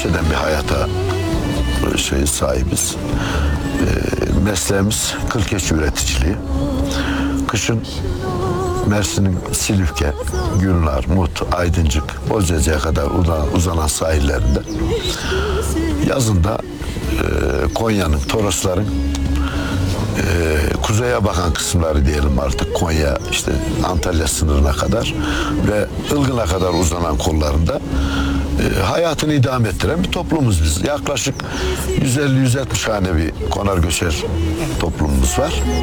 eden bir hayata sahibiz. Mesleğimiz kıl keçi üreticiliği. Kışın Mersin'in Silifke, Gülnar, Mut, Aydıncık, Bozcaada'ya kadar uzanan sahillerinde, yazında Konya'nın, Torosların kuzeye bakan kısımları diyelim artık, Konya işte Antalya sınırına kadar ve Ilgın'a kadar uzanan kollarında hayatını idame ettiren bir toplumuz biz. Yaklaşık 150-160 hane bir konar göçer toplumumuz var.